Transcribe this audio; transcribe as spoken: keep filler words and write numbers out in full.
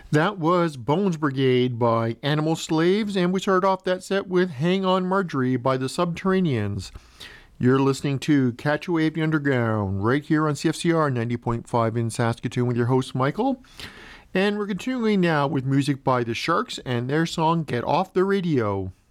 That was Bones Brigade by Animal Slaves, and we started off that set with Hang On Marjorie by the Subterraneans. You're listening to Catch a Wave the Underground right here on C F C R ninety point five in Saskatoon with your host Michael. And we're continuing now with music by the Sharks and their song Get Off the Radio.